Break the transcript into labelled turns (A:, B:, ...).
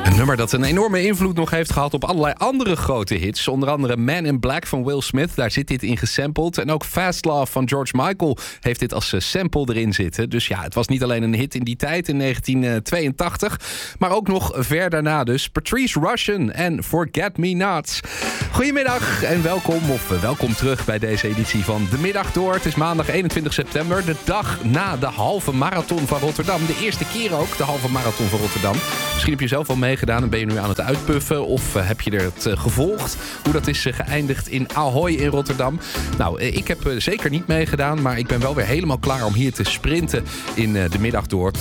A: Een nummer dat een enorme invloed nog heeft gehad op allerlei andere grote hits. Onder andere Man in Black van Will Smith, daar zit dit in gesampled. En ook Fast Love van George Michael heeft dit als sample erin zitten. Dus ja, het was niet alleen een hit in die tijd, in 1982... maar ook nog ver daarna dus. Patrice Rushen en Forget Me Not. Goedemiddag en welkom terug bij deze editie van De Middag Door. Het is maandag 21 september, de dag na de halve marathon van Rotterdam. De eerste keer ook, de halve marathon van Rotterdam. Misschien heb je zelf al meegedaan en ben je nu aan het uitpuffen. Of heb je er het gevolgd? Hoe dat is geëindigd in Ahoy in Rotterdam. Nou, ik heb zeker niet meegedaan, maar ik ben wel weer helemaal klaar om hier te sprinten in De Middag Door.